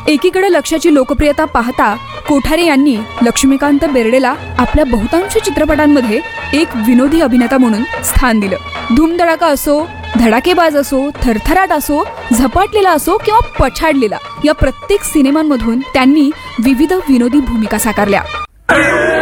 एकीकडे लक्ष्याची लोकप्रियता पाहता कोठारे यांनी लक्ष्मीकांत बेर्डेला आपल्या बहुतांश चित्रपटांमध्ये एक विनोदी अभिनेता म्हणून स्थान दिलं. धूमधडाका असो, धडाकेबाज असो, थरथराट असो, झपाटलेला असो किंवा पछाडलेला, या प्रत्येक सिनेमांमधून त्यांनी विविध विनोदी भूमिका साकारल्या.